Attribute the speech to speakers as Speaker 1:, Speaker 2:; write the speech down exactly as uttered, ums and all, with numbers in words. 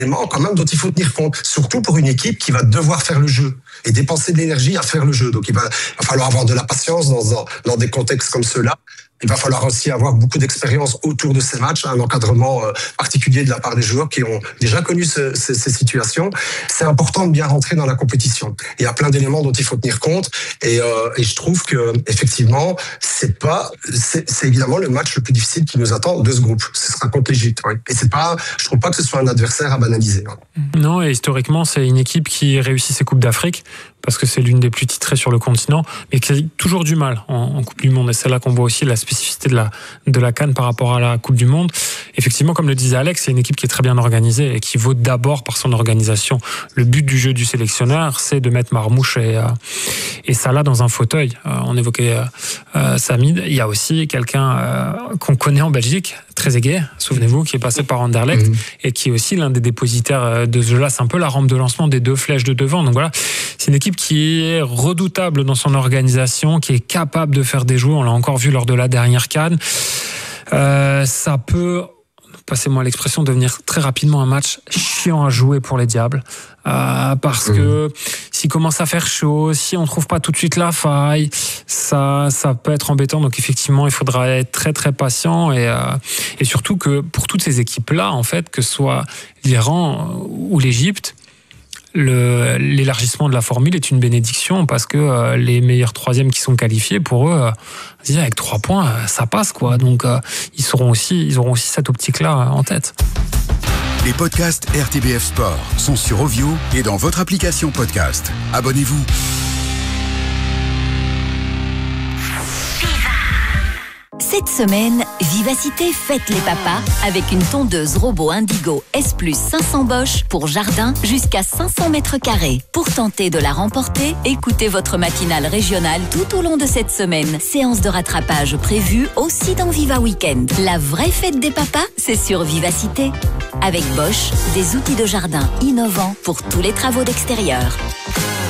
Speaker 1: éléments quand même dont il faut tenir compte, surtout pour une équipe qui va devoir faire le jeu et dépenser de l'énergie à faire le jeu. Donc il va, il va falloir avoir de la patience dans, dans, dans des contextes comme ceux-là. Il va falloir aussi avoir beaucoup d'expérience autour de ces matchs, un encadrement euh, particulier de la part des joueurs qui ont déjà connu ce, ce, ces situations. C'est important de bien rentrer dans la compétition. Il y a plein d'éléments dont il faut tenir compte, et, euh, et je trouve que effectivement, c'est pas, c'est, c'est évidemment le match le plus difficile qui nous attend de ce groupe. Ce sera contre l'Égypte. Oui. Et c'est pas, je trouve pas que ce soit un adversaire à banaliser.
Speaker 2: Non, et historiquement, c'est une équipe qui réussit ses coupes d'Afrique, parce que c'est l'une des plus titrées sur le continent, mais qui a toujours du mal en, en Coupe du Monde. Et c'est là qu'on voit aussi la spécificité de la, de la CAN par rapport à la Coupe du Monde. Effectivement, comme le disait Alex, c'est une équipe qui est très bien organisée et qui vaut d'abord par son organisation. Le but du jeu du sélectionneur, c'est de mettre Marmouche et, euh, et Salah dans un fauteuil. Euh, on évoquait euh, euh, Samid. Il y a aussi quelqu'un euh, qu'on connaît en Belgique, Trezeguet, souvenez-vous, qui est passé par Anderlecht, mmh. et qui est aussi l'un des dépositaires de ce jeu-là. C'est un peu la rampe de lancement des deux flèches de devant. Donc voilà, c'est une équipe qui est redoutable dans son organisation, qui est capable de faire des jeux. On l'a encore vu lors de la dernière CAN. Euh, ça peut, passez-moi l'expression, devenir très rapidement un match chiant à jouer pour les Diables. Euh, parce mmh. que s'il commence à faire chaud, si on trouve pas tout de suite la faille, ça, ça peut être embêtant. Donc effectivement, il faudra être très très patient, et, euh, et surtout que pour toutes ces équipes-là, en fait, que ce soit l'Iran ou l'Égypte, Le, l'élargissement de la formule est une bénédiction, parce que euh, les meilleurs troisièmes qui sont qualifiés, pour eux, euh, avec trois points, euh, ça passe, quoi. Donc euh, ils seront aussi, ils auront aussi cette optique-là euh, en tête.
Speaker 3: Les podcasts R T B F Sport sont sur Ovio et dans votre application podcast. Abonnez-vous.
Speaker 4: Cette semaine, Vivacité fête les papas avec une tondeuse robot Indigo S plus cinq cents Bosch pour jardin jusqu'à cinq cents mètres carrés. Pour tenter de la remporter, écoutez votre matinale régionale tout au long de cette semaine. Séance de rattrapage prévue aussi dans Viva Weekend. La vraie fête des papas, c'est sur Vivacité. Avec Bosch, des outils de jardin innovants pour tous les travaux d'extérieur.